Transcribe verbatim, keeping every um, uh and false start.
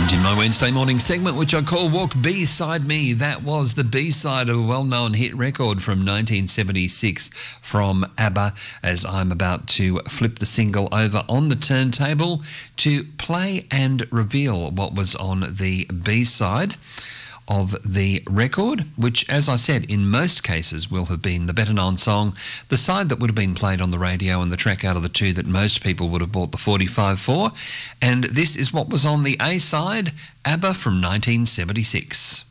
And in my Wednesday morning segment, which I call Walk B-Side Me, that was the B-side of a well-known hit record from nineteen seventy-six from ABBA, as I'm about to flip the single over on the turntable to play and reveal what was on the B-side of the record, which, as I said, in most cases will have been the better-known song, the side that would have been played on the radio and the track out of the two that most people would have bought the forty-five for. And this is what was on the A-side, ABBA from nineteen seventy-six.